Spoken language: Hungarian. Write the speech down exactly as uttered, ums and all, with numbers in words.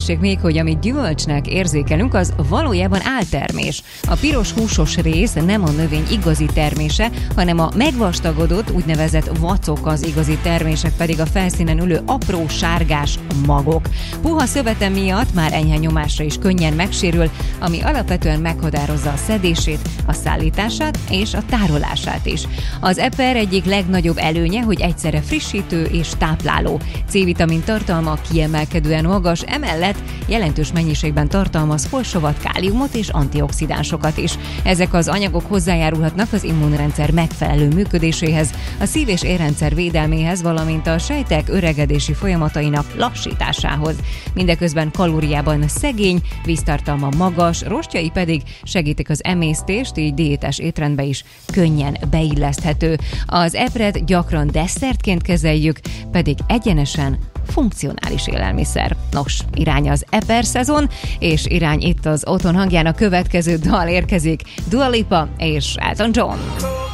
Kövessék még, hogy amit gyümölcsnek érzékelünk, az valójában áltermés. A piros húsos rész nem a növény igazi termése, hanem a megvastagodott úgynevezett vacok, az igazi termések pedig a felszínen ülő apró sárgás magok. Puha szövete miatt már enyhe nyomásra is könnyen megsérül, ami alapvetően meghatározza a szedését, a szállítását és a tárolását is. Az eper egyik legnagyobb előnye, hogy egyszerre frissítő és tápláló. C-vitamin tartalma kiemelkedően magas, emellett jelentős mennyiségben tartalmaz folsavat, káliumot és antioxidánsokat is. Ezek az anyagok hozzájárulhatnak az immunrendszer megfelelő működéséhez, a szív- és érrendszer védelméhez, valamint a sejtek öregedési folyamatainak lassításához. Mindeközben kalóriában szegény, víztartalma magas, rostjai pedig segítik az emésztést, így diétás étrendbe is könnyen beilleszthető. Az epret gyakran desszertként kezeljük, pedig egyenesen funkcionális élelmiszer. Nos, irány az eper szezon, és irány itt az Otthon hangján a következő dal érkezik. Dua Lipa és Elton John.